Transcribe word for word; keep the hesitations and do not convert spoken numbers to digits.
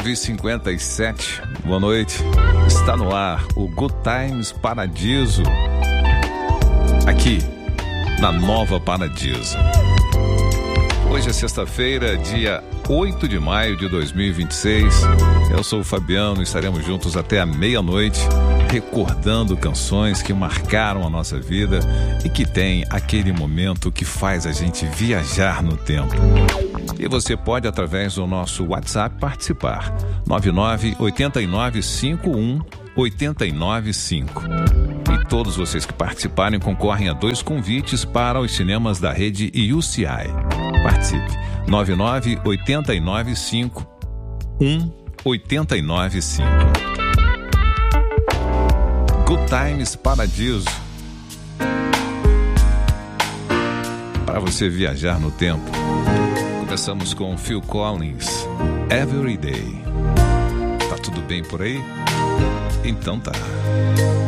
nove e cinquenta e sete, boa noite. Está no ar o Good Times Paradiso, aqui na Nova Paradiso. Hoje é sexta-feira, dia oito de maio de dois mil e vinte e seis. Eu sou o Fabiano e estaremos juntos até a meia-noite, recordando canções que marcaram a nossa vida e que tem aquele momento que faz a gente viajar no tempo. E você pode, através do nosso WhatsApp, participar. nove nove oito nove cinco um oito nove cinco. E todos vocês que participarem concorrem a dois convites para os cinemas da rede U C I. Participe. nove nove oito nove cinco um oito nove cinco. Good Times Paradiso. Para você viajar no tempo. Começamos com Phil Collins, Every Day. Tá tudo bem por aí? Então tá.